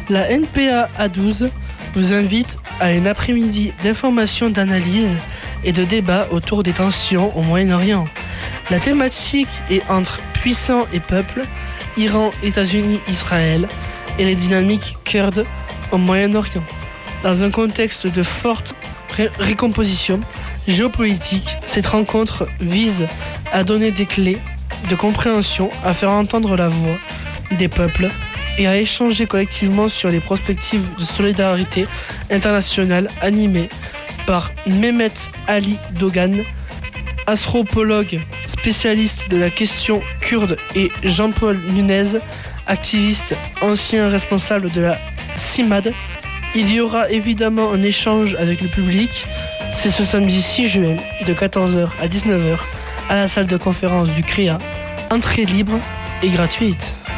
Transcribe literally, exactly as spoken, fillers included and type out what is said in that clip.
La N P A A douze vous invite à une après-midi d'information, d'analyse et de débat autour des tensions au Moyen-Orient. La thématique est entre puissants et peuples, Iran, États-Unis, Israël et les dynamiques kurdes au Moyen-Orient. Dans un contexte de forte ré- récomposition géopolitique, cette rencontre vise à donner des clés de compréhension, à faire entendre la voix des peuples et à échanger collectivement sur les perspectives de solidarité internationale animées par Mehmet Ali Dogan, anthropologue spécialiste de la question kurde, et Jean-Paul Nunez, activiste, ancien responsable de la CIMAD. Il y aura évidemment un échange avec le public. C'est ce samedi six juin de quatorze heures à dix-neuf heures à la salle de conférence du C R E A. Entrée libre et gratuite.